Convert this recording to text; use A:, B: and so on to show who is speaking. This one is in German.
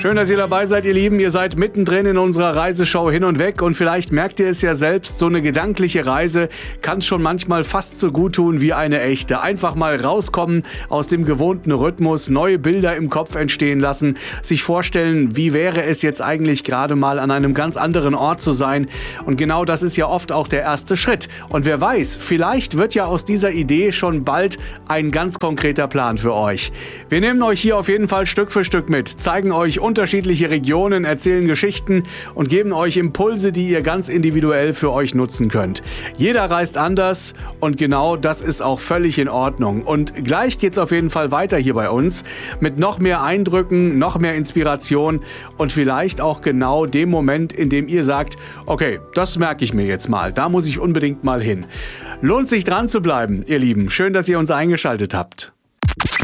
A: Schön, dass ihr dabei seid, ihr Lieben. Ihr seid mittendrin in unserer Reiseshow Hin und Weg und vielleicht merkt ihr es ja selbst, so eine gedankliche Reise kann schon manchmal fast so gut tun wie eine echte. Einfach mal rauskommen aus dem gewohnten Rhythmus, neue Bilder im Kopf entstehen lassen, sich vorstellen, wie wäre es jetzt eigentlich gerade mal an einem ganz anderen Ort zu sein. Und genau das ist ja oft auch der erste Schritt. Und wer weiß, vielleicht wird ja aus dieser Idee schon bald ein ganz konkreter Plan für euch. Wir nehmen euch hier auf jeden Fall Stück für Stück mit, zeigen euch unterschiedliche Regionen, erzählen Geschichten und geben euch Impulse, die ihr ganz individuell für euch nutzen könnt. Jeder reist anders und genau das ist auch völlig in Ordnung. Und gleich geht's auf jeden Fall weiter hier bei uns mit noch mehr Eindrücken, noch mehr Inspiration und vielleicht auch genau dem Moment, in dem ihr sagt, okay, das merke ich mir jetzt mal, da muss ich unbedingt mal hin. Lohnt sich dran zu bleiben, ihr Lieben. Schön, dass ihr uns eingeschaltet habt.